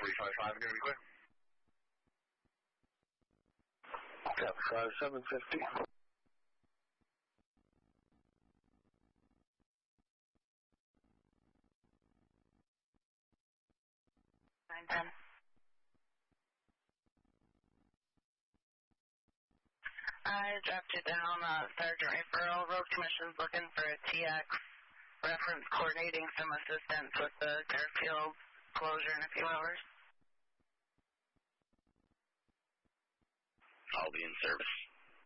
355, going to be clear. Cap 5750. 910. I dropped you down, Sergeant Referral. Road Commission's looking for a TX reference coordinating some assistance with the Garfield closure in a few hours. I'll be in service.